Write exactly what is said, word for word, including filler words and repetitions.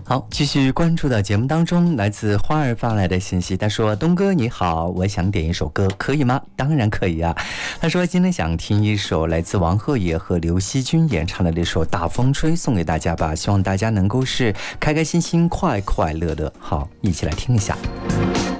好，继续关注到节目当中，来自花儿发来的信息，他说：东哥你好，我想点一首歌，可以吗？当然可以啊。他说今天想听一首来自王鹤野和刘惜君演唱的这首《大风吹》，送给大家吧，希望大家能够是开开心心快快乐乐。好，一起来听一下。